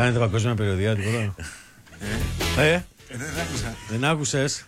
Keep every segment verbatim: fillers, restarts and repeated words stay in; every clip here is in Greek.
Κάνετε παγκόσμια περιοδία, τίποτα. Ε, δεν άκουσες.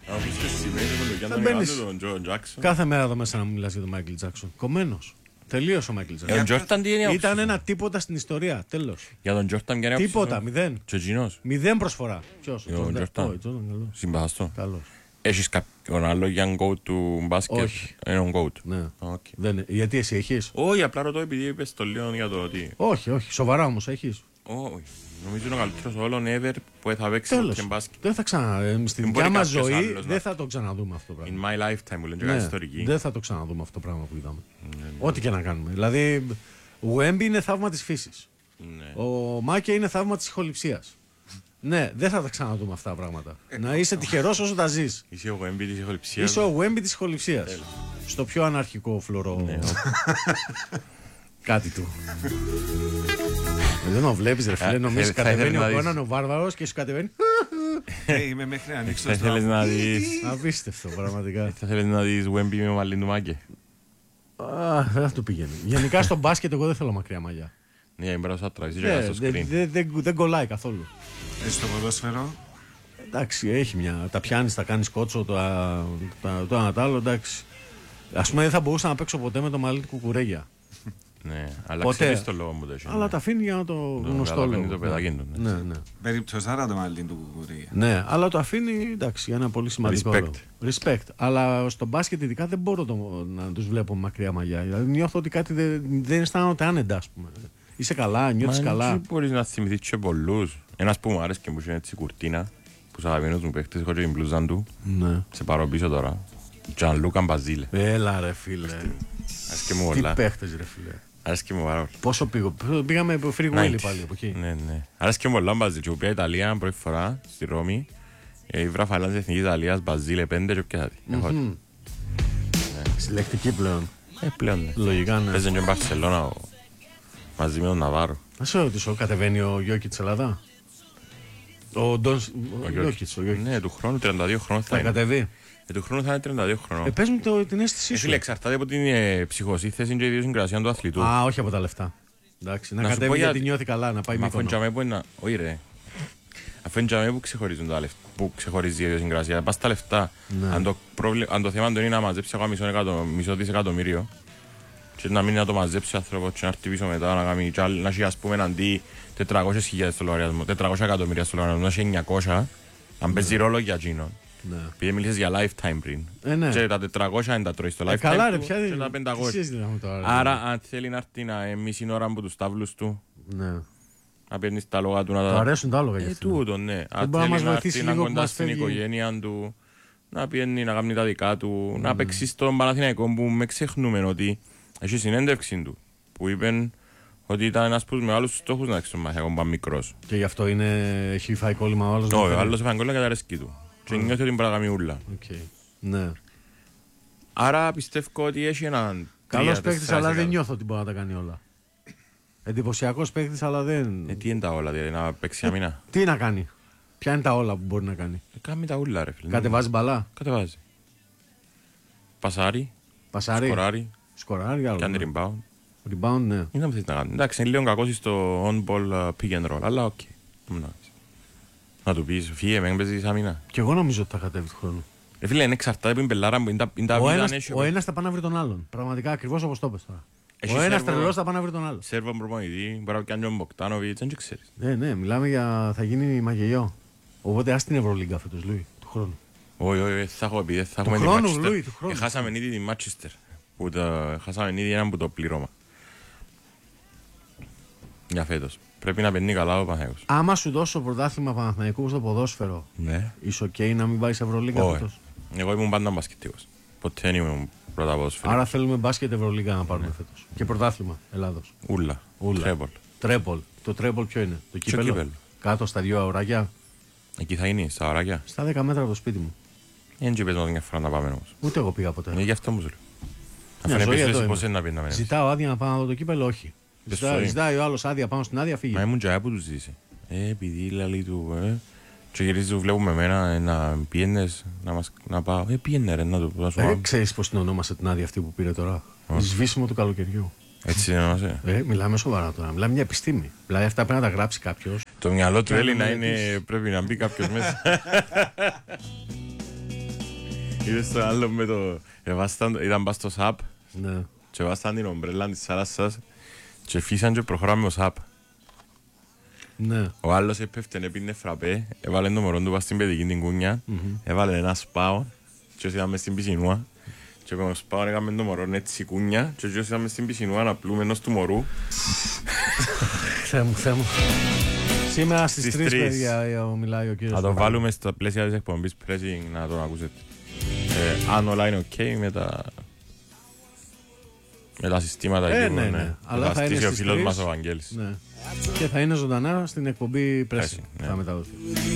Κάθε μέρα εδώ μέσα να μου μιλάς για τον Μάικλ Τζάκσον. Κομμένος. Τελείωσε ο Μάικλ Τζάκσον. Ήταν ένα τίποτα στην ιστορία. Τέλος. Για τον Τζόρταν ποια είναι η τίποτα, μηδέν. Μηδέν προσφορά. Ποιος? Ο Τζόρταν. Συμπαθαστό. Καλός. Έχεις κάποιον άλλο για goat του μπάσκετ? Όχι. Έναν goat. Ναι. Δεν, γιατί εσύ έχεις? Όχι, απλά ρωτώ επειδή είπες το λίγο για το ότι. Όχι, όχι. Σοβαρά όμως έχεις. Όχι. Νομίζω είναι ο καλύτερος όλων ever που θα παίξει και μπάσκετ. Δεν θα ξανα... Στην δικιά μας ζωή δεν θα το ξαναδούμε αυτό το πράγμα. In my lifetime μου λένε και κάτι ιστορική. Δεν θα το ξαναδούμε αυτό το πράγμα που είδαμε. Ό,τι και να κάνουμε. Δηλαδή, ο Έμπι είναι θαύμα της φύσης. Ο Μάκε είναι θαύμα της ηχοληψίας. Ναι, δεν θα τα ξαναδούμε αυτά τα πράγματα. Να είσαι τυχερός όσο τα ζεις. Είσαι ο Wemby της ηχοληψίας. Είσαι ο Wemby της ηχοληψίας. Στο πιο αναρχικό φλωρό. Κάτι του. Δεν το βλέπεις ρε φίλε, νομίζεις κατεβαίνει ο Κόναν ο βάρβαρος και σου κατεβαίνει. Είμαι μέχρι να ανοίξω το στόμα. Να δεις... Απίστευτο πραγματικά. Θα θέλεις να δεις Wemby με μαλλί του Μάκε? Δεν θα το πηγαίνει. Γενικά στο μπάσκετ εγώ δεν θέλω μακριά μαλλιά. Ναι, είναι μπρος άτραξ, δεν κολλάει καθόλου. Στο ποδόσφαιρο. Εντάξει, έχει μια. Τα πιάνεις, τα κάνεις κότσο, το ένα το άλλο, εντάξει. Ας πούμε δεν θα μπορούσα να παίξω ποτέ με το μαλλί του Κουκουρέγια. Ναι, αλλά ξέρεις το λόγο μου το έχει. Αλλά τα αφήνει για να το γνωστό λόγο. Το παιδάκι του. Ναι, ναι. Περιπτωσάρα το μαλλί του Κουκουρέγια. Ναι, αλλά το αφήνει, εντάξει, για ένα πολύ σημαντικό λόγο. Respect. Αλλά στο μπάσκετ ειδικά δεν μπορώ να τους βλέπω μακριά μαλλιά. Δηλαδή νιώθω ότι κάτι δεν αισθάνονται άνετα, ας πούμε. Είσαι καλά, νιώθεις καλά. Μα μπορείς να θυμηθείς και πολλούς. Ένας που μου άρεσε και μου είναι έτσι κουρτίνα, που σ' αγαπημένος μου παίχτης, έχω και την μπλούζαν του. Ναι. Σε πάρω πίσω τώρα. Τζανλούκα Μπαζίλε. Έλα ρε φίλε. Άρεσε μου όλα. Τι παίχτες ρε φίλε. Άρεσε μου πάρα. Πόσο πήγω, πήγαμε από Free Willy πάλι από εκεί. Ναι, ναι. Άρεσε μου όλα Μπαζίλε. Και πήγα Ιταλία πρώτη φορά στη Ρώμη. Η βραφαλά της Εθνικής Ιταλίας, Μπαζίλε πέντε και πιάτη. Συλλεκτική πλέον. Ε, πλέον ναι. Λογικά ναι. Παίζαν και в Μπαρσελόνα μαζί με τον Ναβάρο. Να σε ρωτήσω, κατεβαίνει ο Γιώκη της Ελλάδα? Ο Ντόνς, ο Γιώκης. Ναι, του χρόνου τριάντα δύο χρόνων θα κατεβεί. Ε, του χρόνου θα είναι τριάντα δύο χρόνων. Ε, πες μου το, την αίσθησή σου. Φίλε, εξαρτάται από την ε, ψυχοσύνθεση και η ιδιοσυγκρασία του αθλητού. Α, όχι από τα λεφτά. Εντάξει, να, να κατέβει γιατί νιώθει καλά, να πάει Μύκονο. Όχι ρε. Αφού είναι τζαμέ που ξεχωρίζουν τα λεφτά, που ξεχωρίζει η ιδιοσυγκρασία. Πας τα λεφτά, αν το, προβλε... αν το θέμα είναι να μαζέψει ακόμα μισό, εκατο... μισό δισεκατομμύριο και να μην να το μαζέψει άνθρωπο και να έρθει πίσω μετά να κάνει να έχει ας πούμε αντί τετρακόσιες χιλιάδες στο λογαριασμό, τετρακόσια εκατομμύρια στο λογαριασμό, να έχει εννιακόσια, αν παίζει ρόλο για εκείνον. Επειδή μίλησες για lifetime πριν και τα τετρακόσια είναι τα τρώει στο lifetime του και τα πεντακόσια. Άρα αν θέλει να έρθει να μισή ώρα από τους τάβλους του να παίρνεις τα λόγα του να τα... Του αρέσουν τα λόγα για αυτό. Ε, τούτο, ναι. Αν θέλει να έρθει να κοντά στην οικογένεια του, να πιένει να κάνει τα δικά του, να παίξει στον Παναθηναϊκό που με ξεχνούμε ότι έχει συνέντευξη του που είπε ότι ήταν ένας από τους μεγάλους στόχους να έρθει στον Παναθηναϊκό που μικρός. Και γι' αυτό είναι, έχει φάει κόλλημα ο άλλος? Όχι, ο άλλος έφαγε κόλλημα για τα αρέσκη του. Και νιώθει ότι μπορεί να κάνει ούλα. Ναι. Άρα πιστεύω ότι έχει έναν... Καλός παίκτης, αλλά δεν νιώθω ότι μπορεί να τα κάνει όλα. Εντυπωσιακός παίκτης, αλλά δεν. Ε, τι είναι τα όλα, δηλαδή να παίξει αμήνα. Τι να κάνει, ποια είναι τα όλα που μπορεί να κάνει? Ε, κάνει τα ούλα, ρε φίλε. Κατεβάζει μπαλά. Κατεβάζει. Πασάρι. Πασάρι. Σκοράρι. Σκοράρι, άλλο. Κάνει rebound. Rebound, ναι. Είναι αυτό να κάνει. Εντάξει, είναι λίγο κακός στο on-ball pick and roll, αλλά οκ. Okay. Να του πεις, φύγε, με παίζεις αμήνα. Κι εγώ νομίζω ότι θα κατέβει του χρόνου. Ε, φίλε, είναι εξαρτάται που είναι πελάρα μου. Ο ένας θα πάει να βρει τον άλλον. Πραγματικά, ακριβώς όπως το πες τώρα. Ο ένας τρελός θα πάει να βρει τον άλλο. Σέρβο προπονητή, μπορεί να κάνει ο Μποκτάνοβιτς, δεν ξέρεις. Ναι, ναι, μιλάμε για. Θα γίνει μαγελιό. Οπότε ας την Ευρωλίγκα φέτος, Λούι, του χρόνου. Όχι, όχι, θα έχω πει. Θα έχουμε τη Μάντσεστερ. Χάσαμε ήδη τη Μάντσεστερ. Χάσαμε ήδη έναν που το πλήρωμα. Για φέτος. Πρέπει να παίρνει καλά ο Παναθηναϊκός. Άμα σου δώσω πρωτάθλημα Παναθηναϊκού στο ποδόσφαιρο, ναι. Είσαι οκ να μην πάει σε Ευρωλίγκα φέτος? Εγώ ήμουν πάντα μπασκετικός. Ποτέ δεν ήμουν πρώτα ποδόσφαιρο. Άρα θέλουμε μπάσκετ Ευρωλίγκα να πάρουμε ναι. φέτος. Και πρωτάθλημα Ελλάδος. Ούλα. Τρέπολ. Τρέπολ. Το τρέπολ ποιο είναι? Το κύπελο. κύπελο. Κάτω στα δύο αουράκια. Εκεί θα είναι, στα αουράκια. Στα δέκα μέτρα από το σπίτι μου. Δεν τσίπες να φορά να πάμε όμως. Ούτε εγώ πήγα ποτέ. Είναι γι' αυτό μου σου λέω. Αφού είναι πίσω πώς είναι να πει να μένεις. Ζητάω άδεια να πάω να δω το κύπελο, όχι. Ζητάει ο άλλος άδεια πάνω στην άδεια, φύγε. Μα ήμουν τζάι που του ζήσει. Ε, επειδή λαλή του, ε. Και γυρίζει του βλέπουμε εμένα να πιένες να, μας, να πάω. Ε, πιένε ρε να του πω. Ε, ξέρεις πως την ονόμασε την άδεια αυτή που πήρε τώρα? Σβήσιμο του καλοκαιριού. Έτσι δεν ονόμασε. Ε, μιλάμε σοβαρά τώρα. Μιλάμε μια επιστήμη. Δηλαδή αυτά πρέπει να τα γράψει κάποιος. Το μυαλό του Έλληνα είναι, πρέπει να μπει κάποιος μέσα. Είδες το άλλο με το... Ήταν πας στο ΣΑΠ και βάσταν την ομπρέλα της θάλασσας και φύσαν και προχωράμε ο ΣΑΠ. Ο άλλος έπεφτε, έπινε φραπέ, έβαλε το μωρό του πας στην παιδική την κούνια, έβαλε ένα σπάο και όσοι ήταν μες στην πισινούα και ο σπάο έκαμε το μωρό έτσι κούνια και όσοι ήταν μες στην πισινούα να πλούμε ενός του μωρού. Θεέ μου, Θεέ μου. Σήμερα στις τρεις παιδιά μιλάει ο κύριος. Θα το βάλουμε στα πλαίσια της εκπομπής pressing να τον ακούσετε. Ε, αν όλα είναι ok με τα, με τα συστήματα ε, εκεί, ναι, ναι. ναι. Αλλά θα, θα είναι ο φίλος μας ο Βαγγέλης. Ναι. Και θα είναι ζωντανά στην εκπομπή pressing. Ναι. Θα μεταδοθεί.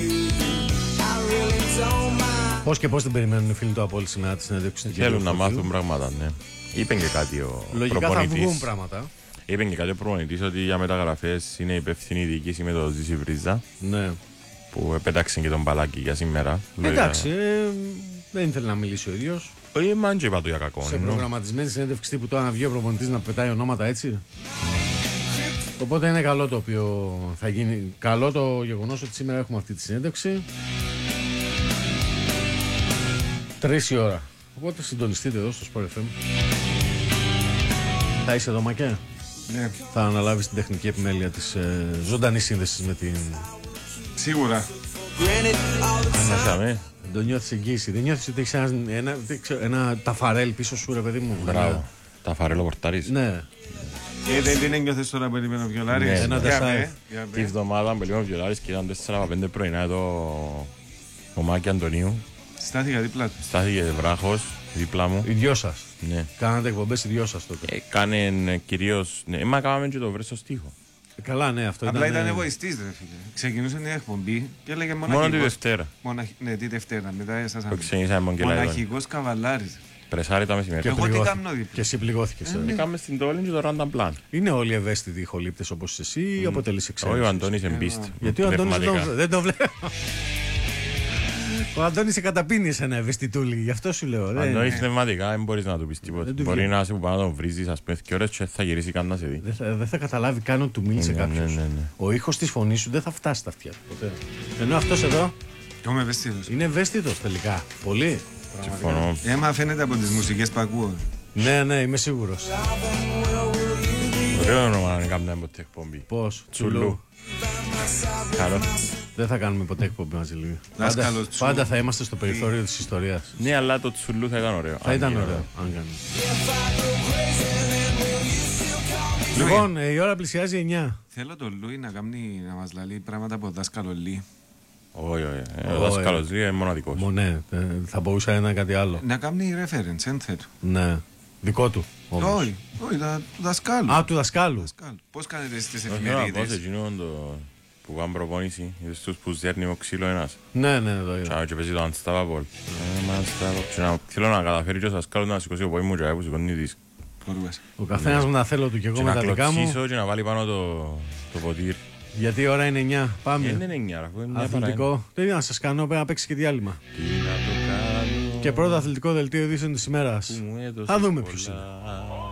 Πώς και πώς την περιμένουν οι φίλοι του Απόλλη σήμερα τη συνέντευξη? Θέλουν να μάθουν πράγματα, ναι. Είπε και κάτι ο λογικά προπονητής. Θα βγουν πράγματα. Είπε και κάτι ο προπονητής ότι για μεταγραφές είναι υπεύθυνη η διοίκηση με το Ζήση Βρίζα. Ναι. Που επέταξε και τον μπαλάκι για σήμερα. Εντάξει, ε, δεν ήθελε να μιλήσει ο ίδιος. Όχι, μαν και είπα το για κακό. Σε προγραμματισμένη συνέντευξη τύπου τώρα να βγει ο προπονητής να πετάει ονόματα έτσι. Οπότε είναι καλό το οποίο θα γίνει. Καλό το γεγονός ότι σήμερα έχουμε αυτή τη συνέντευξη. Τρεις η ώρα. Οπότε συντονιστείτε εδώ στο Sport εφ εμ. Θα είσαι εδώ, Μακέ? Ναι. Θα αναλάβεις την τεχνική επιμέλεια της ε, ζωντανής σύνδεσης με την... Σίγουρα. Ανάσαμε. Δεν το νιώθεις εγγύηση. Δεν νιώθεις ότι έχεις ένα, ένα, ένα ταφαρέλ πίσω σου, ρε παιδί μου? Μπράβο. Ταφαρέλ ο πορτάρις. Ναι. Ε, δεν την ένιωθες τώρα που έλειπε ο Βιολάρης? Ναι, ένα τεσσάρι. Τη βδομάδα που έλειπε ο Βιολάρης και ήταν τέσσερα πέντε πρωινά εδώ ο Μάκη Αντωνίου. Στάθηκα δίπλα του. Στάθηκε βράχος δίπλα μου. Οι δυο σας. Ναι. Κάνατε εκπομπές οι δυο σας τότε. Ε, κάνε κυρίως... Ναι, μα κάναμε και το βρες στο στίχο. Ε, καλά, ναι, αυτό απλά ήταν... ήταν εγωιστής, ρε φίλε. Ξεκινούσε μια εκπομπή και έλεγε μοναχικός. Μόνο τη Δευτέρα. Μοναχ... Ναι, τη Δευτέρα. Μετά εσάς που ξεκινήσαμε Μογγελάιδον. μοναχικός καβαλάρης. Πρεσάρι τα μεσημέρια. Και, εγώ τι πληγώθη... κάνω δίπλα. και εσύ πληγώθηκες. Ε, ε. Κάμε στην Τόλιν και το Random Plan. Είναι όλοι ευαίσθητοι ηχολήπτες όπως εσύ ή mm. αποτελείς εξαίρεση? Όχι, ο Αντώνης εμπίστη. Γιατί ο Αντώνης δεν, δεν το βλέπει. Ο Αντώνης σε καταπίνει σε ένα ευαισθητούλι, γι' αυτό σου λέω. Ο Αντώνης πνευματικά δεν μπορείς να του πεις τίποτα. Μπορεί να είσαι που πάνω να τον βρίζεις, ας πούμε, και ώρες και θα γυρίσει καν να σε δει. Δεν θα, δεν θα καταλάβει καν ότι του μίλησε ναι, κάποιος. ναι, ναι, ναι. Ο ήχος της φωνής σου δεν θα φτάσει στα αυτιά ποτέ. Ενώ αυτός εδώ είμαι ευαίσθητος. είναι ευαίσθητος τελικά. Πολύ. Συμφωνώ. Έμα φαίνεται από τις μουσικές που ακούω. Ναι, ναι, είμαι σίγουρος. Ωραίο όνομα να είναι καμιά ποτέ εκπομπή. Πώς? Τσουλού. Καλό. Δεν θα κάνουμε ποτέ εκπομπή μαζί λίγο. Πάντα, Δάσκαλος Τσου. πάντα θα είμαστε στο περιθώριο της ιστορίας. Ναι, αλλά το Τσουλού θα ήταν ωραίο. Θα ήταν ωραίο αν κάνουμε. Λοιπόν, ε, η ώρα πλησιάζει εννιά. Θέλω τον Λούι να, κάνει, να μας λαλεί πράγματα από δάσκαλο Λί. Όχι, όχι. Ο δάσκαλος είναι μοναδικός. Μο, ναι, ε, θα μπορούσε να είναι κάτι άλλο. Να κάνει reference, ένθετο. Ναι, δικό του όμως. Όχι, όχι, τα- του δασκάλου. Α, του δασκάλου. Δασκάλου. Πώς κάνετε στις Όχι, να πω σε εφημερίδες? εκείνον το- που κάνουν προπόνηση. Είδες τους που ζέρνει ο ξύλο ένας. Ναι, ναι, το είδα. Και παίζει το Unstoppable. Ε, Unstoppable. Και να- Θέλω να καταφέρει και ο δασκάλος να σηκώσει ο πόη μου και που σηκώνει δίσκ. Μπορούες. Ο καθένας με τα θέλω του και εγώ Και με να τα δικά μου. κλωτσίσω και να βάλει πάνω το, το ποτήρι. Γιατί η ώρα είναι εννιά. Ε, Πάμε. Δεν είναι εννιά, αφού είναι μια παρά ένα. Αθλητικό. Τι να σας κάνω, πρέπει να παίξει και διάλειμμα. Τι να το κάνω, Και πρώτο αθλητικό δελτίο ειδήσεων της ημέρας. που μου έδωσες Θα δούμε πολλά. ποιος είναι.